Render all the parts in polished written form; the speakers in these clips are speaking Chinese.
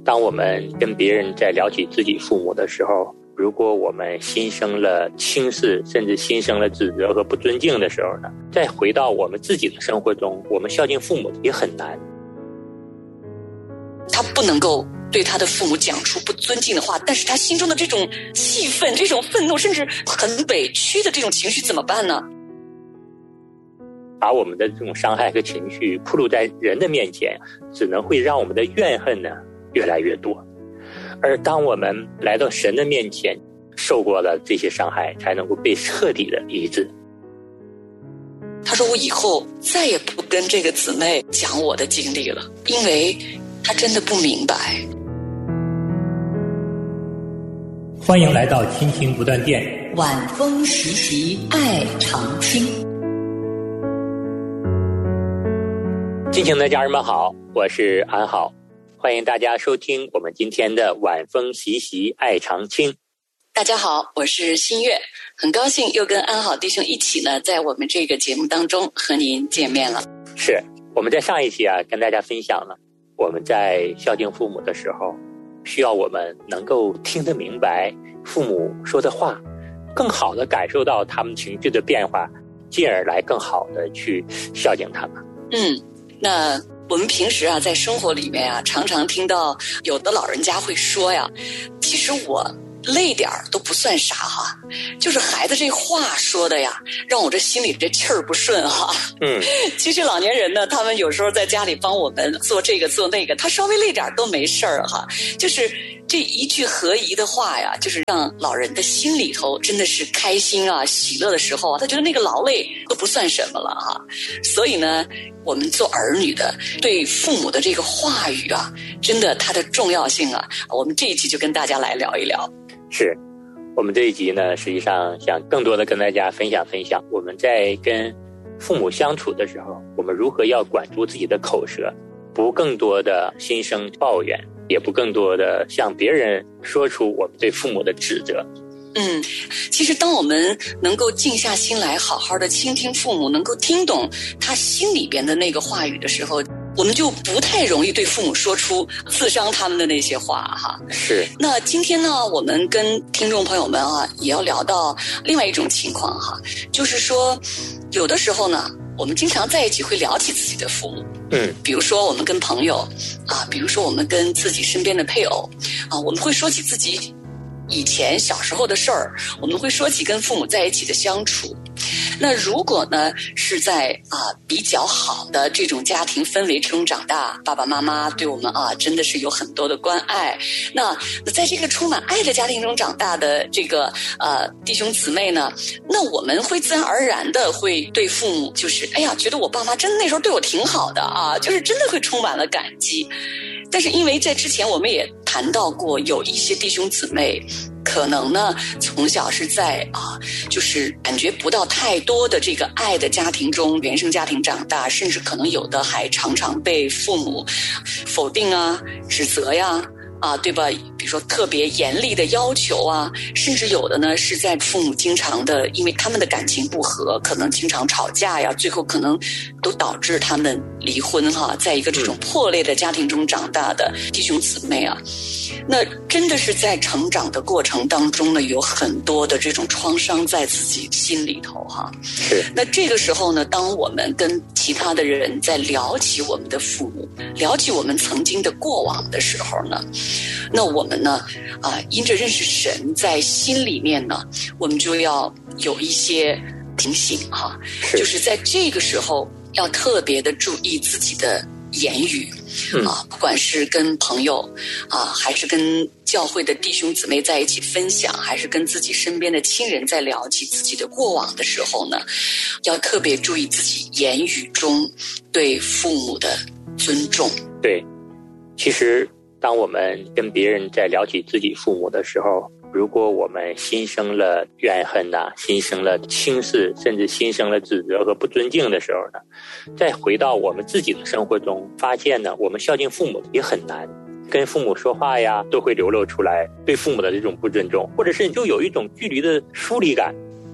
当我们跟别人在聊起自己父母的时候，如果我们心生了轻视，甚至心生了指责和不尊敬的时候呢，再回到我们自己的生活中，我们孝敬父母也很难。 他不能够对他的父母讲出不尊敬的话，但是他心中的这种气愤、这种愤怒，甚至很委屈的这种情绪怎么办呢？ 把我们的这种伤害和情绪暴露在人的面前，只能会让我们的怨恨呢越来越多。而当我们来到神的面前，受过了这些伤害，才能够被彻底的医治。 他说我以后再也不跟这个姊妹讲我的经历了，因为他真的不明白。 欢迎来到亲情不断电， 晚风习习，爱常听。 亲情的家人们好，我是安好，欢迎大家收听我们今天的晚风习习，爱常青。 大家好，我是新月，很高兴又跟安好弟兄一起呢，在我们这个节目当中和您见面了。 是，我们在上一期跟大家分享了我们在孝敬父母的时候，需要我们能够听得明白父母说的话，更好的感受到他们情绪的变化，进而来更好的去孝敬他们。 那我们平时在生活里面常常听到有的老人家会说呀，其实我累点都不算啥哈，就是孩子这话说的呀，让我这心里这气儿不顺哈。其实老年人呢，他们有时候在家里帮我们做这个做那个，他稍微累点都没事儿哈。就是这一句合宜的话呀，就是让老人的心里头真的是开心喜乐的时候他觉得那个劳累都不算什么了哈。所以呢，我们做儿女的对父母的这个话语真的它的重要性我们这一期就跟大家来聊一聊。 是，我们这一集呢，实际上想更多的跟大家分享我们在跟父母相处的时候，我们如何要管住自己的口舌，不更多的心生抱怨，也不更多的向别人说出我们对父母的指责。 其实当我们能够静下心来好好的倾听父母，能够听懂他心里边的那个话语的时候，我们就不太容易对父母说出刺伤他们的那些话哈。 是。 那今天呢，我们跟听众朋友们也要聊到另外一种情况哈，就是说有的时候呢，我们经常在一起会聊起自己的父母。比如说我们跟朋友比如说我们跟自己身边的配偶我们会说起自己以前小时候的事儿，我们会说起跟父母在一起的相处。那如果呢是在比较好的这种家庭氛围中长大，爸爸妈妈对我们真的是有很多的关爱。那在这个充满爱的家庭中长大的这个弟兄姊妹呢，那我们会自然而然的会对父母就是觉得我爸妈真的那时候对我挺好的就是真的会充满了感激。但是因为在之前我们也谈到过，有一些弟兄姊妹可能呢从小是在就是感觉不到太多的这个爱的家庭中，原生家庭长大，甚至可能有的还常常被父母否定指责呀对吧？比如说特别严厉的要求甚至有的呢是在父母经常的因为他们的感情不和，可能经常吵架呀，最后可能都导致他们离婚在一个这种破裂的家庭中长大的弟兄姊妹那真的是在成长的过程当中呢，有很多的这种创伤在自己心里头是。 那这个时候呢，当我们跟其他的人在聊起我们的父母，聊起我们曾经的过往的时候呢，那我们呢因着认识神，在心里面呢，我们就要有一些警醒就是在这个时候要特别的注意自己的言语不管是跟朋友还是跟教会的弟兄姊妹在一起分享，还是跟自己身边的亲人在聊起自己的过往的时候呢，要特别注意自己言语中对父母的尊重。 对，其实当我们跟别人在聊起自己父母的时候，如果我们心生了怨恨心生了轻视，甚至心生了指责和不尊敬的时候呢，再回到我们自己的生活中，发现呢，我们孝敬父母也很难。跟父母说话都会流露出来对父母的这种不尊重，或者是就有一种距离的疏离感。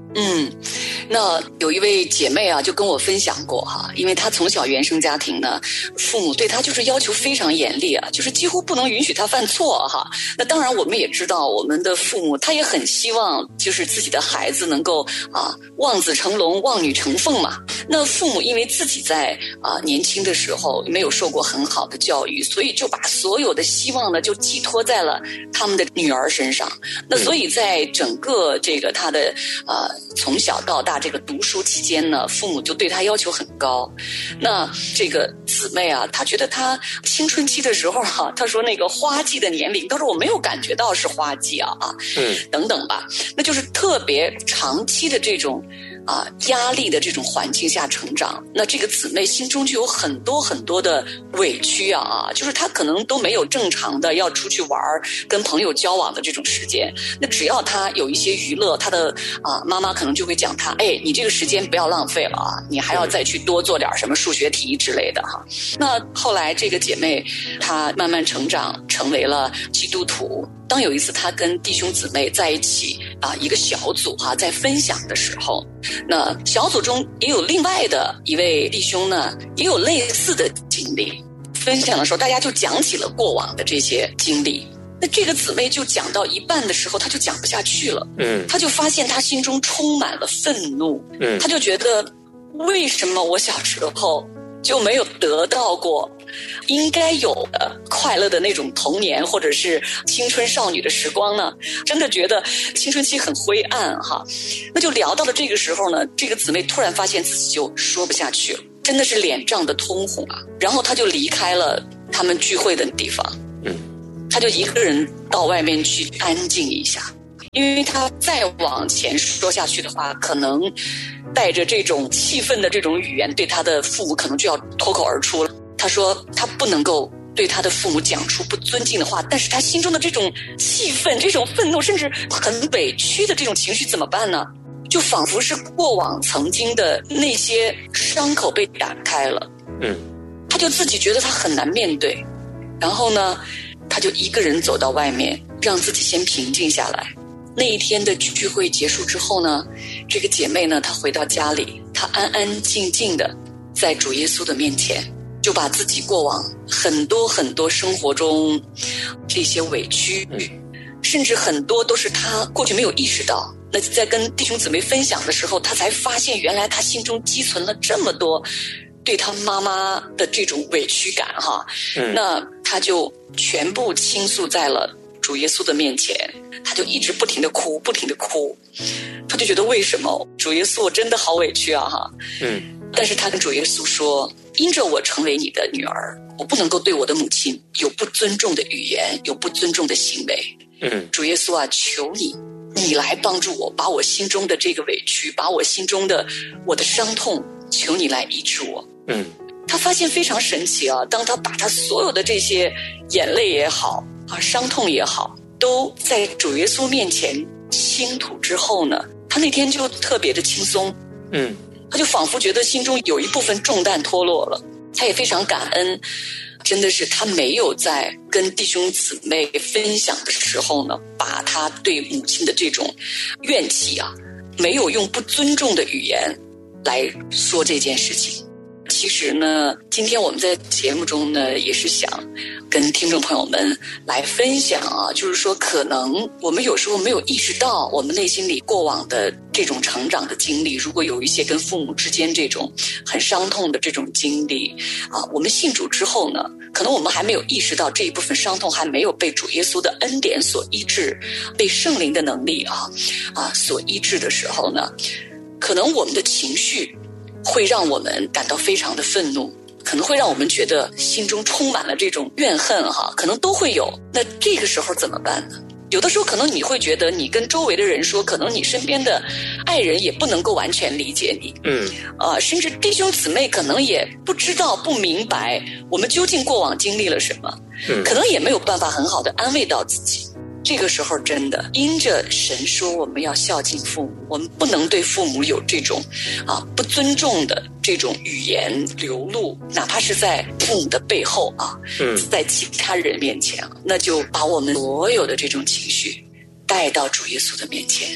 那有一位姐妹啊，就跟我分享过哈，因为她从小原生家庭呢，父母对她就是要求非常严厉啊，就是几乎不能允许她犯错哈。那当然我们也知道，我们的父母他也很希望就是自己的孩子能够望子成龙、望女成凤嘛。那父母因为自己在年轻的时候没有受过很好的教育，所以就把所有的希望呢就寄托在了他们的女儿身上。那所以在整个这个他的从小到大这个读书期间呢，父母就对他要求很高。那这个姊妹啊，她觉得她青春期的时候她说那个花季的年龄，她说我没有感觉到是花季等等吧。那就是特别长期的这种压力的这种环境下成长，那这个姊妹心中就有很多很多的委屈就是她可能都没有正常的要出去玩跟朋友交往的这种时间。那只要她有一些娱乐，她的妈妈可能就会讲她，你这个时间不要浪费了你还要再去多做点什么数学题之类的那后来这个姐妹她慢慢成长，成为了基督徒。当有一次她跟弟兄姊妹在一起一个小组在分享的时候，那小组中也有另外的一位弟兄呢，也有类似的经历。分享的时候，大家就讲起了过往的这些经历。那这个姊妹就讲到一半的时候，她就讲不下去了。她就发现她心中充满了愤怒。她就觉得为什么我小时候就没有得到过应该有的快乐的那种童年或者是青春少女的时光呢？真的觉得青春期很灰暗那就聊到了这个时候呢，这个姊妹突然发现自己就说不下去了，真的是脸涨得通红然后她就离开了他们聚会的地方。她就一个人到外面去安静一下，因为她再往前说下去的话，可能带着这种气愤的这种语言对她的父母可能就要脱口而出了。她说她不能够对她的父母讲出不尊敬的话，但是她心中的这种气愤、这种愤怒，甚至很委屈的这种情绪怎么办呢？就仿佛是过往曾经的那些伤口被打开了。她就自己觉得她很难面对，然后呢，她就一个人走到外面，让自己先平静下来。那一天的聚会结束之后呢，这个姐妹呢，她回到家里，她安安静静的在主耶稣的面前，就把自己过往很多很多生活中这些委屈，甚至很多都是她过去没有意识到。那在跟弟兄姊妹分享的时候，她才发现原来她心中积存了这么多对她妈妈的这种委屈感那她就全部倾诉在了主耶稣的面前。他就一直不停地哭，不停地哭。他就觉得为什么主耶稣我真的好委屈但是他跟主耶稣说，因着我成为你的女儿，我不能够对我的母亲有不尊重的语言，有不尊重的行为。主耶稣求你来帮助我，把我心中的这个委屈，把我心中的我的伤痛，求你来医治我。他发现非常神奇当他把他所有的这些眼泪也好伤痛也好，都在主耶稣面前倾吐之后呢，他那天就特别的轻松。他就仿佛觉得心中有一部分重担脱落了。他也非常感恩，真的是他没有在跟弟兄姊妹分享的时候呢，把他对母亲的这种怨气没有用不尊重的语言来说这件事情。其实呢，今天我们在节目中呢，也是想跟听众朋友们来分享就是说可能我们有时候没有意识到我们内心里过往的这种成长的经历，如果有一些跟父母之间这种很伤痛的这种经历我们信主之后呢，可能我们还没有意识到这一部分伤痛还没有被主耶稣的恩典所医治，被圣灵的能力所医治的时候呢，可能我们的情绪会让我们感到非常的愤怒，可能会让我们觉得心中充满了这种怨恨可能都会有。那这个时候怎么办呢？有的时候可能你会觉得你跟周围的人说，可能你身边的爱人也不能够完全理解你，甚至弟兄姊妹可能也不知道不明白我们究竟过往经历了什么，可能也没有办法很好的安慰到自己。这个时候真的因着神说我们要孝敬父母，我们不能对父母有这种不尊重的这种语言流露，哪怕是在父母的背后在其他人面前那就把我们所有的这种情绪带到主耶稣的面前，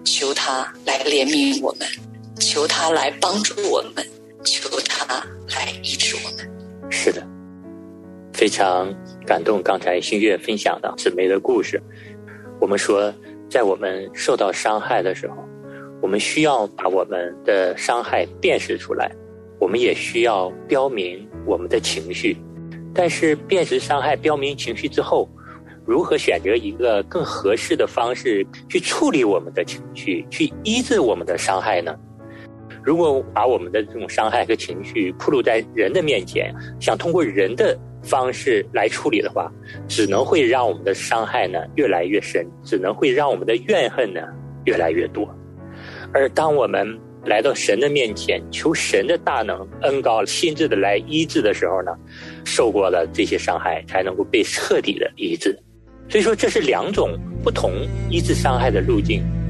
求他来怜悯我们，求他来帮助我们，求他来医治我们。 是的，非常感动刚才新月分享的姊妹的故事。我们说在我们受到伤害的时候，我们需要把我们的伤害辨识出来，我们也需要标明我们的情绪。但是辨识伤害标明情绪之后，如何选择一个更合适的方式去处理我们的情绪，去医治我们的伤害呢？如果把我们的这种伤害和情绪暴露在人的面前，想通过人的方式来处理的话，只能会让我们的伤害呢越来越深，只能会让我们的怨恨呢越来越多。而当我们来到神的面前，求神的大能恩膏亲自的来医治的时候呢，受过了这些伤害才能够被彻底的医治。所以说这是两种不同医治伤害的路径。